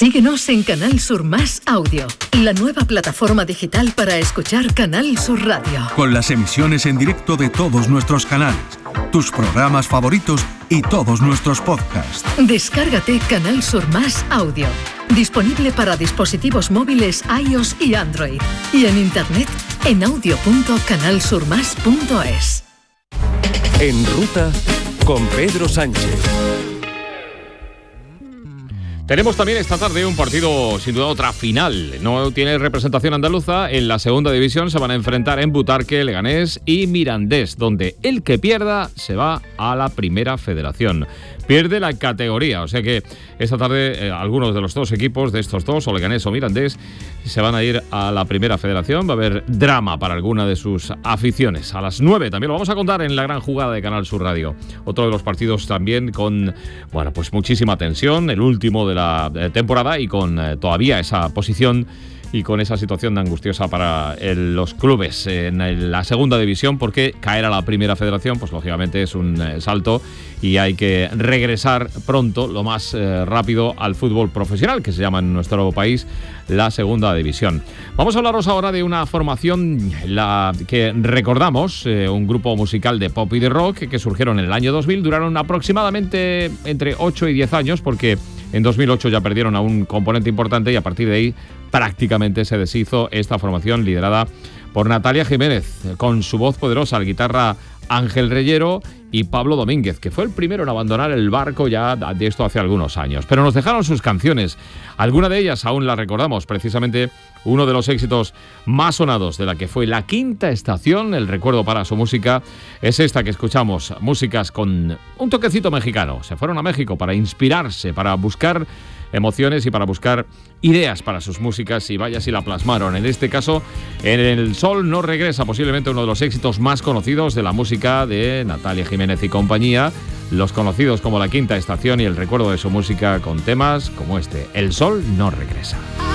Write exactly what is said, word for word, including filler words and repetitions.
Síguenos en Canal Sur Más Audio, la nueva plataforma digital para escuchar Canal Sur Radio. Con las emisiones en directo de todos nuestros canales, tus programas favoritos y todos nuestros podcasts. Descárgate Canal Sur Más Audio, disponible para dispositivos móviles iOS y Android, y en internet en audio punto canal sur más punto es. En ruta con Pedro Sánchez. Tenemos también esta tarde un partido, sin duda otra final. No tiene representación andaluza. En la segunda división se van a enfrentar en Butarque, Leganés y Mirandés, donde el que pierda se va a la Primera Federación. Pierde la categoría, o sea que esta tarde eh, algunos de los dos equipos de estos dos, o Leganés o Mirandés, se van a ir a la Primera Federación. Va a haber drama para alguna de sus aficiones. A las nueve también lo vamos a contar en la gran jugada de Canal Sur Radio. Otro de los partidos también con, bueno, pues muchísima tensión, el último de la temporada y con eh, todavía esa posición y con esa situación angustiosa para el, los clubes en el, la segunda división, porque caer a la Primera Federación, pues lógicamente es un eh, salto y hay que regresar pronto, lo más eh, rápido, al fútbol profesional, que se llama en nuestro país la segunda división. Vamos a hablaros ahora de una formación la que recordamos, eh, un grupo musical de pop y de rock que surgieron en el año dos mil, duraron aproximadamente entre ocho y diez años, porque en dos mil ocho ya perdieron a un componente importante y a partir de ahí prácticamente se deshizo esta formación liderada por Natalia Jiménez, con su voz poderosa, la guitarra Ángel Reyero y Pablo Domínguez, que fue el primero en abandonar el barco ya de esto hace algunos años. Pero nos dejaron sus canciones, alguna de ellas aún la recordamos, precisamente uno de los éxitos más sonados de la que fue La Quinta Estación. El recuerdo para su música es esta que escuchamos, músicas con un toquecito mexicano. Se fueron a México para inspirarse, para buscar emociones y para buscar ideas para sus músicas, y vaya si la plasmaron. En este caso, En el Sol no regresa, posiblemente uno de los éxitos más conocidos de la música de Natalia Jiménez y compañía, los conocidos como La Quinta Estación, y el recuerdo de su música con temas como este, El Sol no regresa.